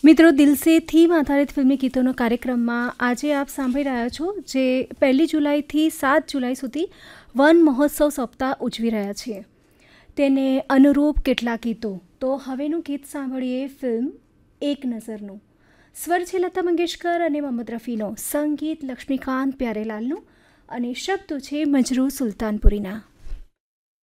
મિત્રો, દિલ સે થીમ આધારિત ફિલ્મી ગીતોનો કાર્યક્રમમાં આજે આપ સાંભળી રહ્યા છો, જે 1 જુલાઈથી 7 જુલાઈ સુધી વન મહોત્સવ સપ્તાહ ઉજવી રહ્યા છીએ. તેને અનુરૂપ કેટલાક ગીતો. તો હવેનું ગીત સાંભળીએ ફિલ્મ એક નઝરનું. સ્વર છે લતા મંગેશકર અને મોહમ્મદ રફીનો, સંગીત લક્ષ્મીકાંત પ્યારેલાલનું અને શબ્દો છે મજરૂ સુલતાનપુરીના.